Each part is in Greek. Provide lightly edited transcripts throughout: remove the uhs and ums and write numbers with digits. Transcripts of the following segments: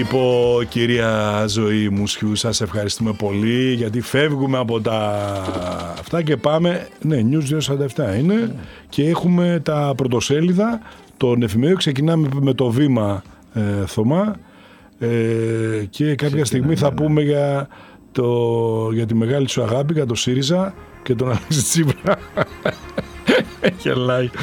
Λοιπόν, κυρία Ζωή Μουσιού, σας ευχαριστούμε πολύ, γιατί φεύγουμε από τα αυτά και πάμε. Ναι, News 247 είναι και έχουμε τα πρωτοσέλιδα των εφημερίδων. Ξεκινάμε με το Βήμα, Θωμά, και κάποια στιγμή θα πούμε για τη μεγάλη σου αγάπη, για το ΣΥΡΙΖΑ και τον Αλέξη Τσίπρα. Γελάει.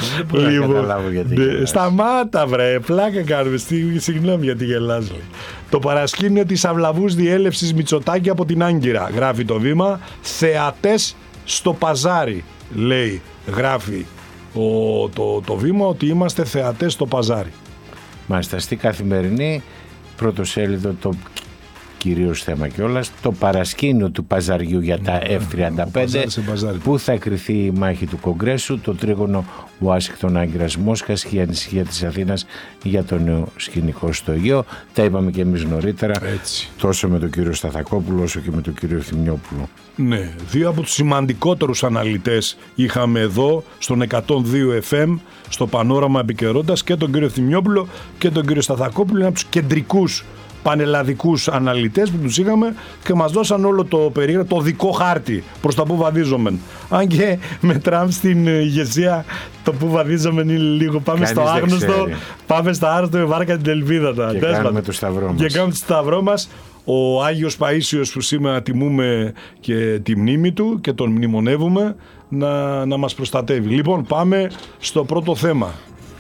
Σταμάτα βρε, πλάκα κάνουμε. Συγγνώμη γιατί γελάς. Το παρασκήνιο της αυλαβούς διέλευσης Μητσοτάκη από την Άγκυρα, γράφει το Βήμα. Θεατές στο παζάρι, λέει, γράφει το Βήμα, ότι είμαστε θεατές στο παζάρι. Μάλιστα, στη Καθημερινή πρωτοσέλιδο το κυρίως θέμα κιόλας, το παρασκήνιο του παζαριού για τα F-35, που θα κριθεί η μάχη του Κογκρέσου, το τρίγωνο Ουάσιγκτον Άγκυρας Μόσχας και η ανησυχία της Αθήνας για το νέο σκηνικό στο Αιγαίο. Τα είπαμε και εμείς νωρίτερα, τόσο με τον κύριο Σταθακόπουλο όσο και με τον κύριο Ευθυμιόπουλο. Ναι, δύο από τους σημαντικότερους αναλυτές είχαμε εδώ στον 102 FM, στο Πανόραμα Επικαιρότητας, και τον κύριο Ευθυμιόπουλο και τον κύριο Σταθακόπουλο, ένα από τους κεντρικούς πανελλαδικούς αναλυτές που τους είχαμε και μας δώσαν όλο το περίγραφο, το δικό χάρτη προς τα που βαδίζομεν. Αν και με Τραμπ στην ηγεσία, το που βαδίζομεν είναι λίγο. Πάμε στο άγνωστο, πάμε στα άγνωστο με βάρκα την ελπίδα. Και κάνουμε το σταυρό μας. Και κάνουμε το σταυρό μας. Ο Άγιος Παΐσιος, που σήμερα τιμούμε και τη μνήμη του και τον μνημονεύουμε, να μας προστατεύει. Λοιπόν, πάμε στο πρώτο θέμα.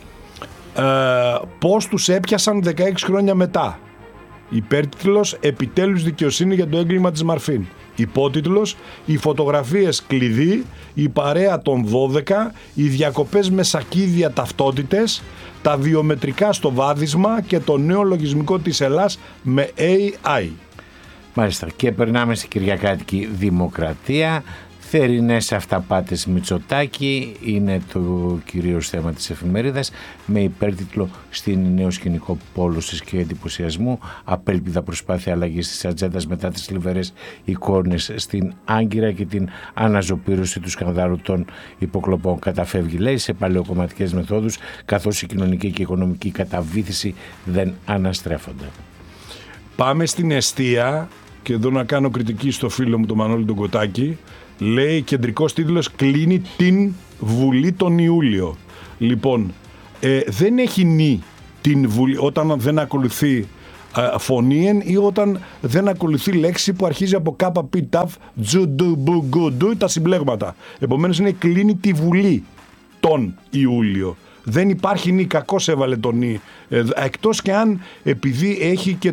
Πώς τους έπιασαν 16 χρόνια μετά. Υπέρτιτλος «Επιτέλους δικαιοσύνη για το έγκλημα της Μαρφίν». Υπότιτλος «Οι φωτογραφίες κλειδί, η παρέα των 12, οι διακοπές με σακίδια ταυτότητες, τα βιομετρικά στο βάδισμα και το νέο λογισμικό της Ελλάς με AI». Μάλιστα, και περνάμε στην κυριακάτικη Δημοκρατία. Θερινές αυταπάτες Μητσοτάκη είναι το κυρίως θέμα της εφημερίδας, με υπέρτιτλο «Στην νέο σκηνικό πόλωσης και εντυπωσιασμού, απέλπιδα προσπάθεια αλλαγής της ατζέντας μετά τις θλιβερές εικόνες στην Άγκυρα και την αναζωπήρωση του σκανδάλου των υποκλοπών. Καταφεύγει, λέει, σε παλαιοκομματικές μεθόδους, καθώς η κοινωνική και η οικονομική καταβήθηση δεν αναστρέφονται». Πάμε στην εστία, και εδώ να κάνω κριτική στο φίλο μου τον Μανώλη τον Κοτάκη. Λέει, κεντρικός τίτλος, «Κλείνει την Βουλή τον Ιούλιο». Λοιπόν, δεν έχει νη την Βουλή όταν δεν ακολουθεί φωνήεν ή όταν δεν ακολουθεί λέξη που αρχίζει από ΚΠΤ, τζουντου, μπουγουντου, τα συμπλέγματα. Επομένως είναι «κλείνει τη Βουλή τον Ιούλιο». Δεν υπάρχει νη, κακώς έβαλε το νη. Εκτός και αν επειδή έχει και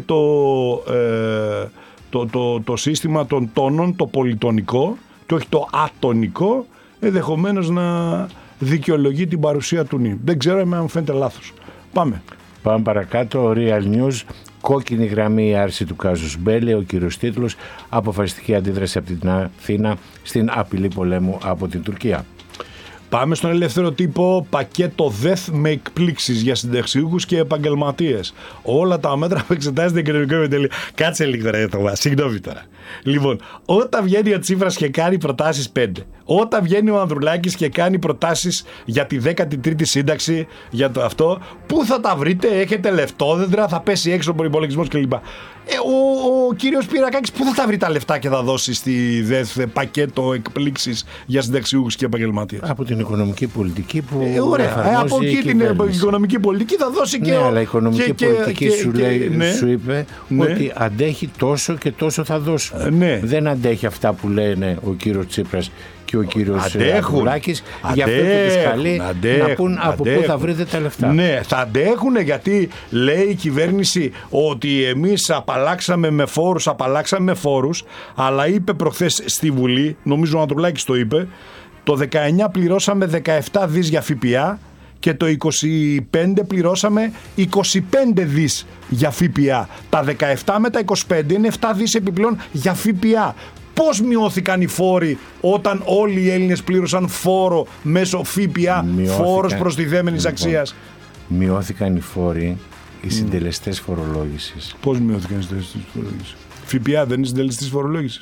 το σύστημα των τόνων, το πολυτονικό, και όχι το ατονικό, ενδεχομένως να δικαιολογεί την παρουσία του νη. Δεν ξέρω αν μου φαίνεται λάθος. Πάμε παρακάτω. Real News. Κόκκινη γραμμή, η άρση του κάζους Μπέλε, ο κύριος τίτλος, αποφασιστική αντίδραση από την Αθήνα στην απειλή πολέμου από την Τουρκία. Πάμε στον Ελεύθερο Τύπο. Πακέτο ΔΕΘ με εκπλήξεις για συνταξιούχους και επαγγελματίες. Όλα τα μέτρα που εξετάζεται η κοινωνική επιτελεία. Κάτσε λίγο ρε Θωμά, συγγνώμη τώρα. Λοιπόν, όταν βγαίνει ο Τσίπρας και κάνει προτάσεις 5, όταν βγαίνει ο Ανδρουλάκης και κάνει προτάσεις για τη 13η σύνταξη, για το αυτό, πού θα τα βρείτε, έχετε λεφτόδεντρα, θα πέσει έξω ο προϋπολογισμός κλπ. Ο κύριος Πυρακάκης πού θα τα βρει τα λεφτά και θα δώσει στη ΔΕΘ πακέτο εκπλήξεις για συνταξιούχους και επαγγελματίες? Από την οικονομική πολιτική που ωραία, από εκεί την οικονομική πολιτική θα δώσει και... Ναι, αλλά η οικονομική πολιτική σου είπε ότι αντέχει τόσο και τόσο θα δώσουμε. Δεν αντέχει αυτά που λένε ο κύριος Τσίπρας και ο κύριος Ανδρουλάκης. Γι' αυτό και τους καλεί να πούν από πού θα βρείτε τα λεφτά. Ναι, θα αντέχουν, γιατί λέει η κυβέρνηση ότι εμείς απαλλάξαμε με φόρους, αλλά είπε προχθές στη Βουλή, νομίζω ο Ανδρουλάκης το είπε, το 19 πληρώσαμε 17 δις για ΦΠΑ και το 25 πληρώσαμε 25 δις για ΦΠΑ. Τα 17 με τα 25 είναι 7 δις επιπλέον για ΦΠΑ. Πώς μειώθηκαν οι φόροι όταν όλοι οι Έλληνες πλήρωσαν φόρο μέσω ΦΠΑ, φόρος προστιθέμενης αξίας? Μειώθηκαν οι φόροι, οι συντελεστές φορολόγησης. Πώς μειώθηκαν οι συντελεστές φορολόγησης? ΦΠΑ δεν είναι συντελεστής φορολόγησης?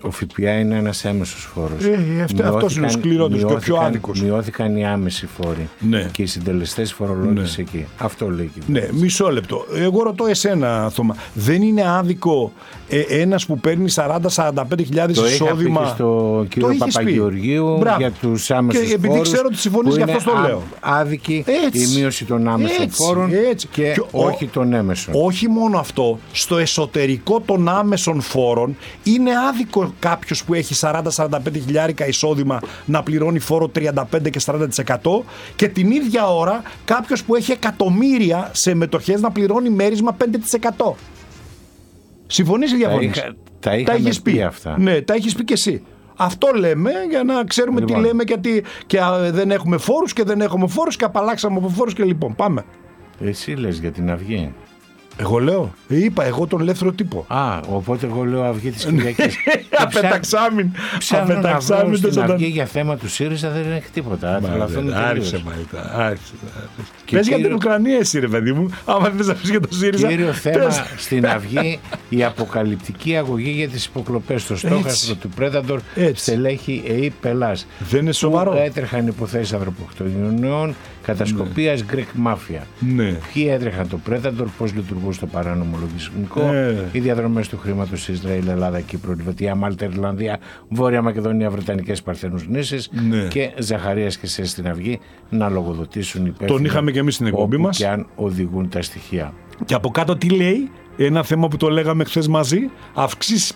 Ο ΦΠΑ είναι ένας έμεσος φόρος. Αυτός είναι ο σκληρότερος και ο πιο άδικος. Μειώθηκαν οι άμεσοι φόροι, ναι, και οι συντελεστές φορολόγησης, ναι, εκεί. Αυτό λέει και η κυβέρνηση. Ναι, μισό λεπτό. Εγώ ρωτώ εσένα, Θωμά. Δεν είναι άδικο ένας που παίρνει 40-45 χιλιάδες εισόδημα? Το είχα πει στο κύριο Παπαγεωργίου για τους άμεσους φόρους. Και επειδή ξέρω ότι συμφωνείς, γι' αυτό το λέω. Άδικη η μείωση των άμεσων φόρων και όχι των έμεσων. Όχι μόνο αυτό. Στο εσωτερικό των άμεσων φόρων είναι άδικο κάποιος που έχει 40-45 χιλιάρικα εισόδημα να πληρώνει φόρο 35 και 40% και την ίδια ώρα κάποιος που έχει εκατομμύρια σε μετοχές να πληρώνει μέρισμα 5%. Συμφωνείς ή διαφωνείς? Τα είχαμε πει αυτά. Ναι, τα έχεις πει και εσύ. Αυτό λέμε για να ξέρουμε, λοιπόν, τι λέμε, γιατί και δεν έχουμε φόρους και δεν έχουμε φόρους και απαλλάξαμε από φόρους και λοιπόν πάμε. Εσύ λες για την Αυγή. Εγώ λέω, είπα εγώ τον ελεύθερο τύπο. Οπότε εγώ λέω Αυγή της Κυριακής. Απεταξάμιν. Απεταξάμιν στην Αυγή για θέμα του ΣΥΡΙΖΑ δεν έχει τίποτα. Άρχισε μάλιστα. Πες για την Ουκρανία εσύ ρε παιδί μου. Άμα θες να πεις για το ΣΥΡΙΖΑ. Κύριο θέμα στην Αυγή η αποκαλυπτική αγωγή για τις υποκλοπές στο στόχαστρο του Predator στελέχη ΕΕ Πελάς. Δεν είναι σοβαρό. Έτρεχαν υποθέσεις ανθρωποκτονιών, κατασκοπίας, Greek Mafia. Ποιοι έτρεχαν το Predator, πώς λειτουργούσε το παράνομο λογισμικό, οι διαδρομές του χρήματος σε Ισραήλ, Ελλάδα, Κύπρο, Λιβετία, Μάλτα, Ιρλανδία, Βόρεια Μακεδονία, Βρετανικές Παρθένους νήσες και Ζαχαρίας και σε στην Αυγή να λογοδοτήσουν υπεύθυνοι. Τον είχαμε και εμείς στην εκπομπή μας. Και αν οδηγούν τα στοιχεία. Και από κάτω τι λέει? Ένα θέμα που το λέγαμε χθες μαζί, αυξήσεις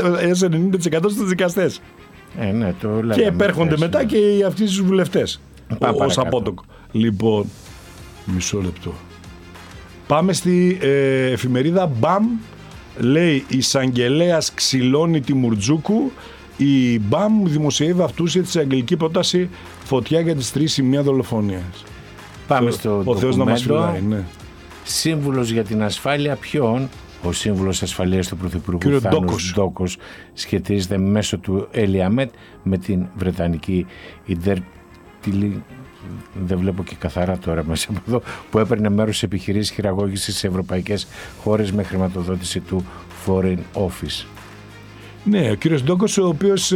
50-90% στους δικαστές. Ναι, το λέγαμε. Και επέρχονται μετά και αυτοί στους βουλευτές. Ως απότοκο. Λοιπόν, μισό λεπτό. Πάμε στη εφημερίδα BAM. Λέει εισαγγελέας ξυλώνει τη Μουρτζούκου. Η BAM δημοσιεύει αυτούσια της αγγελική πρόταση φωτιά για τις 3 σημεία δολοφονίας. Πάμε στο ο Θεός να μας φυλάει, ναι. Σύμβουλος για την ασφάλεια ποιον? Ο σύμβουλος ασφαλείας του Πρωθυπουργού Θάνος Ντόκος σχετίζεται μέσω του Ελιαμέτ με την Βρετανική Ιντερτιλή. Δεν βλέπω και καθαρά τώρα μέσα από εδώ, που έπαιρνε μέρος σε επιχειρήσεις χειραγώγησης σε ευρωπαϊκές χώρες με χρηματοδότηση του Foreign Office. Ναι, ο κύριος Ντόκος, ο οποίος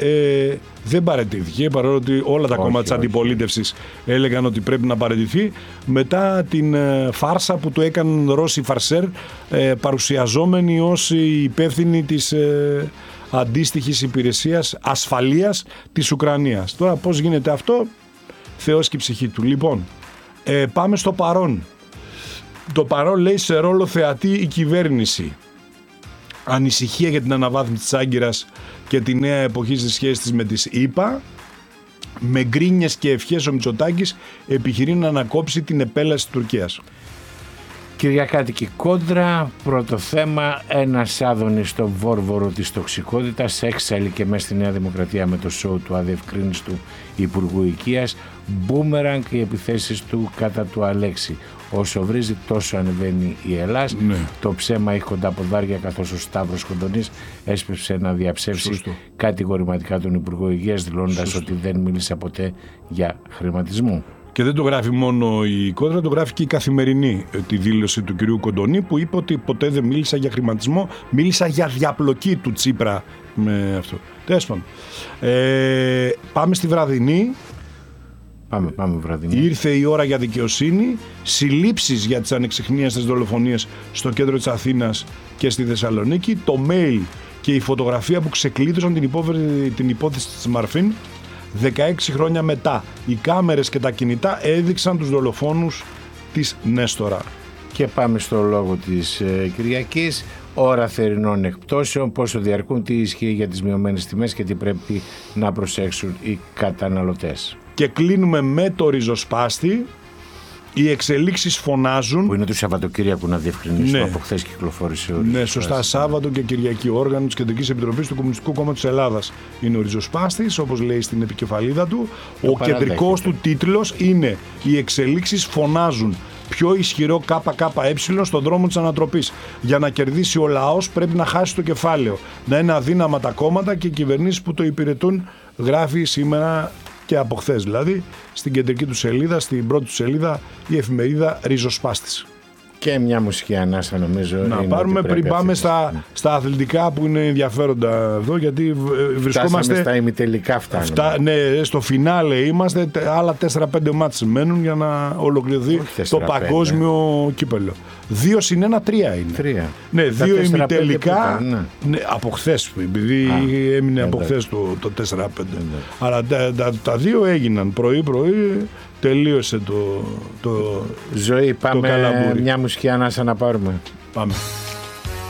δεν παραιτήθηκε, παρόλο ότι όλα τα κόμματα της αντιπολίτευσης έλεγαν ότι πρέπει να παραιτηθεί, μετά την φάρσα που του έκαναν Ρώσοι φαρσέρ, παρουσιαζόμενοι ως υπεύθυνοι της αντίστοιχης υπηρεσίας ασφαλείας της Ουκρανίας. Τώρα πώς γίνεται αυτό? Θεός και η ψυχή του. Λοιπόν, πάμε στο παρόν. Το παρόν λέει σε ρόλο θεατή η κυβέρνηση. Ανησυχία για την αναβάθμιση της Άγκυρας και τη νέα εποχή στις σχέσεις της με τις ΗΠΑ. Με γκρίνιες και ευχές ο Μητσοτάκης επιχειρεί να ανακόψει την επέλαση της Τουρκίας. Κυριακάτικη κόντρα, πρώτο θέμα, ένας άδωνης στο βόρβορο της τοξικότητας, έξαλλη και μέσα στη Νέα Δημοκρατία με το σοου του αδιευκρίνηστου Υπουργού Οικείας, μπούμεραγκ οι επιθέσεις του κατά του Αλέξη. Όσο βρίζει τόσο ανεβαίνει η Ελλάς. Το ψέμα έχει κοντά ποδάρια, καθώς ο Σταύρος Κοντονής έσπευσε να διαψεύσει κατηγορηματικά τον Υπουργό Υγείας, δηλώνοντας ότι δεν μίλησε ποτέ για χρηματισμό. Και δεν το γράφει μόνο η Κόντρα, το γράφει και η Καθημερινή, τη δήλωση του κυρίου Κοντονή, που είπε ότι ποτέ δεν μίλησα για χρηματισμό, μίλησα για διαπλοκή του Τσίπρα με αυτό. Τέλος πάντων. Πάμε στη βραδινή. Πάμε βραδινή. Ήρθε η ώρα για δικαιοσύνη. Συλλήψεις για τις ανεξιχνίαστες δολοφονίες στο κέντρο της Αθήνας και στη Θεσσαλονίκη. Το mail και η φωτογραφία που ξεκλείδωσαν την υπόθεση της Μαρφίν. 16 χρόνια μετά, οι κάμερες και τα κινητά έδειξαν τους δολοφόνους της Νέστορα. Και πάμε στο λόγο της Κυριακής. Ώρα θερινών εκπτώσεων, πόσο διαρκούν, τι ισχύει για τις μειωμένες τιμές και τι πρέπει να προσέξουν οι καταναλωτές. Και κλείνουμε με το ριζοσπάστη. Οι εξελίξεις φωνάζουν. Που είναι του Σαββατοκύριακου, να διευκρινίσουμε, από χθες κυκλοφόρησε ο ριζοσπάστης. Ναι, σωστά. Σάββατο και Κυριακή, όργανο της Κεντρικής Επιτροπής του Κομμουνιστικού Κόμματος Ελλάδας είναι ο ριζοσπάστης, όπως λέει στην επικεφαλίδα του. Ο κεντρικός του τίτλος είναι «Οι εξελίξεις φωνάζουν. Πιο ισχυρό ΚΚΕ στον δρόμο της ανατροπής. Για να κερδίσει ο λαός πρέπει να χάσει το κεφάλαιο. Να είναι αδύναμα τα κόμματα και οι κυβερνήσεις που το υπηρετούν», γράφει σήμερα και από χθες δηλαδή, στην κεντρική του σελίδα, στην πρώτη του σελίδα, η εφημερίδα Ριζοσπάστης. Και μια μουσική ανάσα νομίζω. Να πάρουμε πριν πάμε στα αθλητικά που είναι ενδιαφέροντα εδώ, γιατί βρισκόμαστε. Φτάσαμε στα ημιτελικά ναι, στο φινάλε είμαστε. Άλλα 4-5 μάτς μένουν για να ολοκληρωθεί το παγκόσμιο κύπελο. 2-1-3 είναι. 3. Ναι, 2 ημιτελικά. Ναι, από χθες, επειδή έμεινε από χθες το 4-5. Αλλά τα δύο έγιναν πρωί-πρωί. Τελείωσε το Ζωή, πάμε καλαμπούρι. μια μουσική ανάσα να πάρουμε. Πάμε.